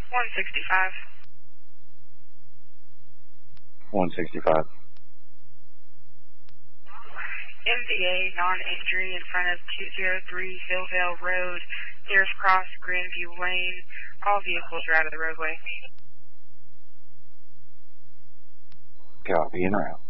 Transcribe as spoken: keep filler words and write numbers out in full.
one sixty-five. one sixty-five. M V A non-entry in front of two oh three Hillvale Road, Deers Cross, Grandview Lane. All vehicles are out of the roadway. Copy and route.